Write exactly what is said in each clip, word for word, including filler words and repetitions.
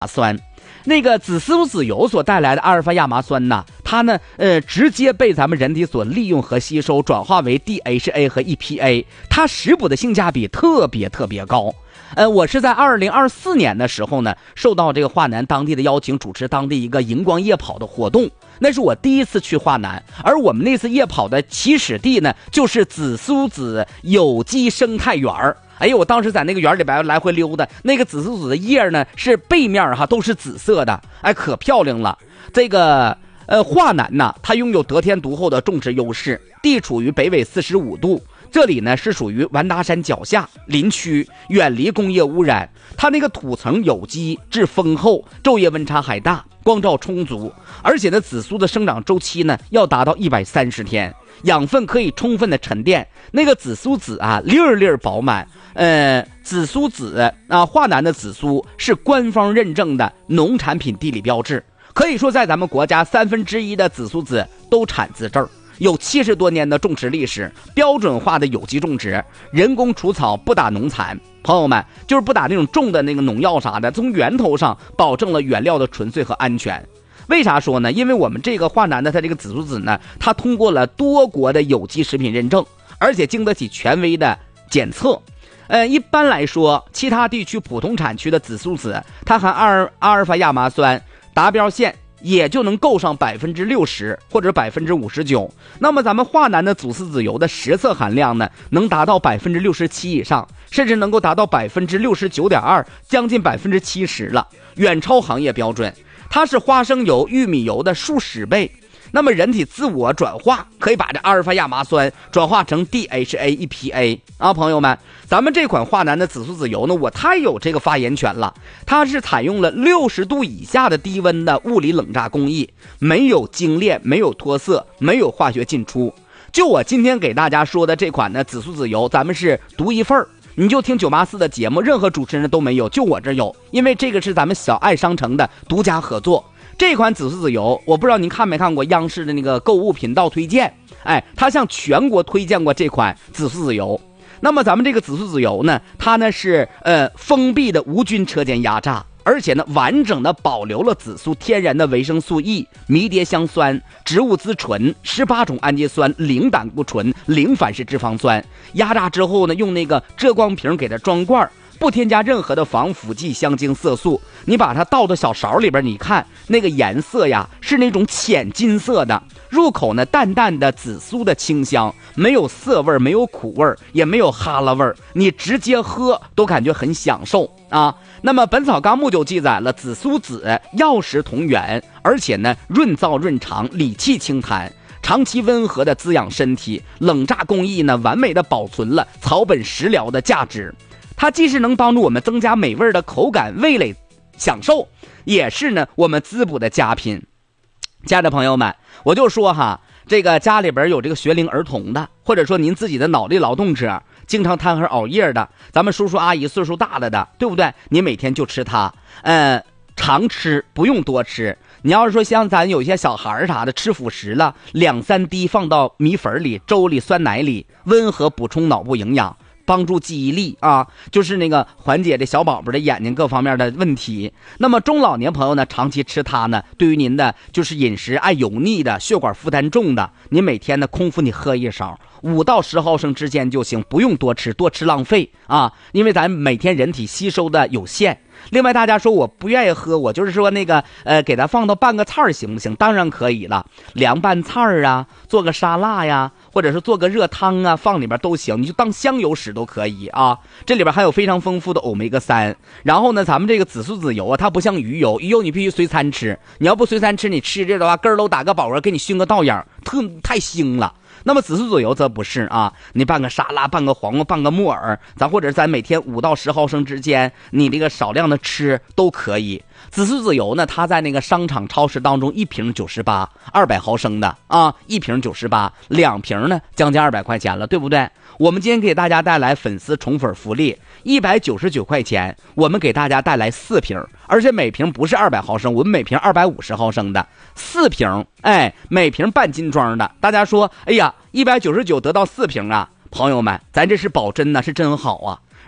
酸。那个紫苏籽油所带来的阿尔法亚麻酸呢，它呢呃直接被咱们人体所利用和吸收，转化为 D H A 和 E P A， 它食补的性价比特别特别高。呃，我是在二零二四年的时候呢，受到这个华南当地的邀请，主持当地一个荧光夜跑的活动。那是我第一次去华南，而我们那次夜跑的起始地呢，就是紫苏籽有机生态园儿。哎呦，我当时在那个园里边来回溜达，那个紫苏籽的叶呢是背面哈都是紫色的，哎，可漂亮了。这个呃华南呢，它拥有得天独厚的种植优势，地处于北纬四十五度。这里呢是属于完达山脚下林区，远离工业污染，它那个土层有机质丰厚，昼夜温差还大，光照充足，而且呢紫苏的生长周期呢要达到一百三十天，养分可以充分的沉淀，那个紫苏籽啊粒儿粒儿饱满。呃，紫苏籽啊，华南的紫苏是官方认证的农产品地理标志，可以说在咱们国家三分之一的紫苏籽都产自这儿。有七十多年的种植历史，标准化的有机种植，人工除草，不打农残。朋友们，就是不打那种种的那个农药啥的，从源头上保证了原料的纯粹和安全。为啥说呢？因为我们这个华南的它这个紫苏籽呢，它通过了多国的有机食品认证，而且经得起权威的检测。呃，一般来说，其他地区普通产区的紫苏籽，它含阿尔阿尔法亚麻酸达标线也就能够上百分之六十或者百分之五十九。那么咱们华南的紫苏籽油的实测含量呢，能达到百分之六十七以上，甚至能够达到百分之六十九点二，将近百分之七十了，远超行业标准。它是花生油、玉米油的数十倍。那么人体自我转化可以把这阿尔法亚麻酸转化成 D H A E P A 啊，朋友们，咱们这款华南的紫苏籽油呢，我太有这个发言权了。它是采用了六十度以下的低温的物理冷榨工艺，没有精炼，没有脱色，没有化学进出。就我今天给大家说的这款呢紫苏籽油，咱们是独一份儿。你就听九八四的节目，任何主持人都没有，就我这有，因为这个是咱们小爱商城的独家合作。这款紫苏籽油，我不知道您看没看过央视的那个购物频道推荐，哎，他向全国推荐过这款紫苏籽油。那么咱们这个紫苏籽油呢，它呢是呃封闭的无菌车间压榨，而且呢完整的保留了紫苏天然的维生素 E、迷迭香酸、植物甾醇、十八种氨基酸、零胆固醇、零反式脂肪酸。压榨之后呢，用那个遮光瓶给它装罐，不添加任何的防腐剂、香精、色素。你把它倒到小勺里边，你看那个颜色呀，是那种浅金色的，入口呢淡淡的紫苏的清香，没有涩味，没有苦味，也没有哈喇味，你直接喝都感觉很享受啊。那么《本草纲目》就记载了紫苏籽药食同源，而且呢润燥润肠，理气清痰，长期温和的滋养身体。冷榨工艺呢完美的保存了草本食疗的价值，它既是能帮助我们增加美味的口感味蕾享受，也是呢我们滋补的佳品。亲爱的朋友们，我就说哈，这个家里边有这个学龄儿童的，或者说您自己的脑力劳动者，经常贪黑熬夜的，咱们叔叔阿姨岁数大了的，对不对？你每天就吃它，呃，常吃，不用多吃。你要是说像咱有些小孩啥的吃辅食了，两三滴放到米粉里、粥里、酸奶里，温和补充脑部营养，帮助记忆力啊，就是那个缓解这小宝宝的眼睛各方面的问题。那么中老年朋友呢，长期吃它呢，对于您的就是饮食爱油腻的、血管负担重的，您每天呢空腹你喝一勺，五到十毫升之间就行，不用多吃，多吃浪费啊，因为咱每天人体吸收的有限。另外大家说我不愿意喝，我就是说那个呃，给它放到拌个菜儿行不行？当然可以了，凉拌菜儿啊，做个沙拉呀，或者是做个热汤啊，放里边都行，你就当香油使都可以啊。这里边还有非常丰富的欧米伽三。然后呢，咱们这个紫苏籽油啊，它不像鱼油，鱼油你必须随餐吃，你要不随餐吃，你吃这的话，根儿都打个饱儿，给你熏个倒影，特太腥了。那么紫苏籽油则不是啊，你拌个沙拉，拌个黄瓜，拌个木耳，咱或者咱每天五到十毫升之间，你这个少量的吃都可以。紫苏籽油呢，它在那个商场超市当中一瓶九十八，二百毫升的啊，一瓶九十八，两瓶呢将近二百块钱了，对不对？我们今天给大家带来粉丝宠粉福利，一百九十九块钱，我们给大家带来四瓶，而且每瓶不是二百毫升，我们每瓶二百五十毫升的四瓶，哎，每瓶半斤装的。大家说，哎呀，一百九十九得到四瓶啊，朋友们，咱这是保真呢，是真好啊。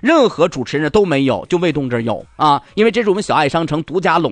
任何主持人都没有，就卫动这儿有啊，因为这是我们小爱商城独家垄